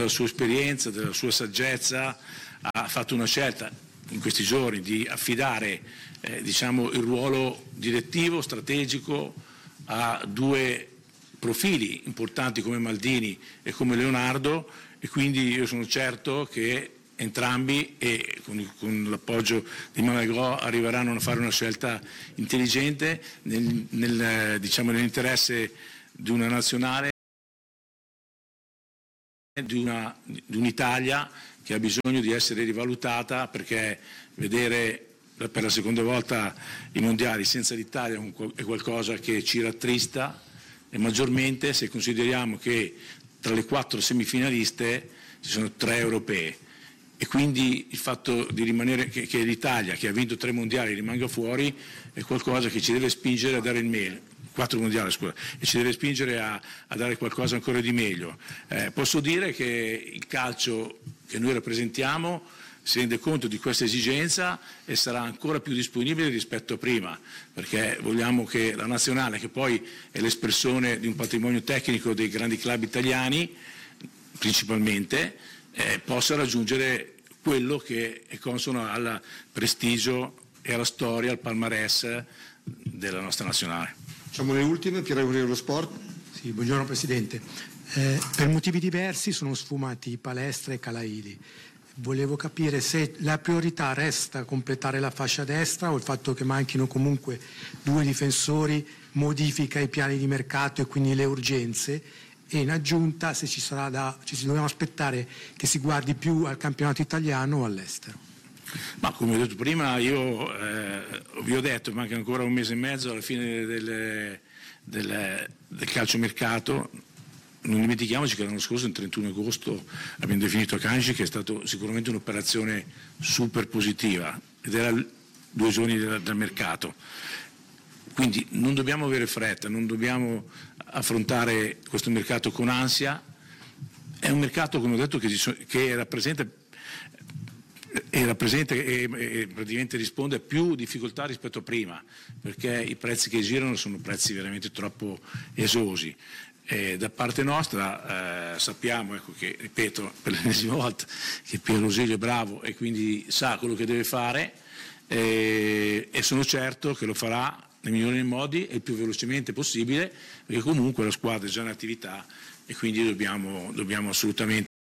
della sua esperienza, della sua saggezza, ha fatto una scelta in questi giorni di affidare diciamo, il ruolo direttivo, strategico a due profili importanti come Maldini e come Leonardo, e quindi io sono certo che entrambi, e con l'appoggio di Malagò, arriveranno a fare una scelta intelligente diciamo, nell'interesse di una nazionale, di un'Italia che ha bisogno di essere rivalutata, perché vedere per la seconda volta i mondiali senza l'Italia è qualcosa che ci rattrista, e maggiormente se consideriamo che tra le 4 semifinaliste ci sono 3 europee, e quindi il fatto di rimanere, che l'Italia, che ha vinto 3 mondiali, rimanga fuori, è qualcosa che ci deve spingere a dare il meglio. 4 mondiali, scusa, e ci deve spingere a dare qualcosa ancora di meglio. Posso dire che il calcio che noi rappresentiamo si rende conto di questa esigenza e sarà ancora più disponibile rispetto a prima, perché vogliamo che la nazionale, che poi è l'espressione di un patrimonio tecnico dei grandi club italiani principalmente, possa raggiungere quello che è consono al prestigio e alla storia, al palmarès della nostra nazionale. Facciamo le ultime, Piero Eurosport. Sì, buongiorno Presidente. Per motivi diversi sono sfumati Palestra e Calaili. Volevo capire se la priorità resta completare la fascia destra o il fatto che manchino comunque 2 difensori modifica i piani di mercato e quindi le urgenze, e in aggiunta se ci dobbiamo aspettare che si guardi più al campionato italiano o all'estero. Ma come ho detto prima, io vi ho detto, manca ancora un mese e mezzo alla fine del calciomercato. Non dimentichiamoci che l'anno scorso, il 31 agosto, abbiamo definito Akanji, che è stato sicuramente un'operazione super positiva, ed era 2 giorni dal mercato. Quindi non dobbiamo avere fretta, non dobbiamo affrontare questo mercato con ansia. È un mercato, come ho detto, che rappresenta e praticamente risponde a più difficoltà rispetto a prima, perché i prezzi che girano sono prezzi veramente troppo esosi. Da parte nostra sappiamo, ecco, che, ripeto per l'ennesima volta, che Piero Rosilio è bravo e quindi sa quello che deve fare, e sono certo che lo farà nei migliori modi e il più velocemente possibile, perché comunque la squadra è già in attività e quindi dobbiamo assolutamente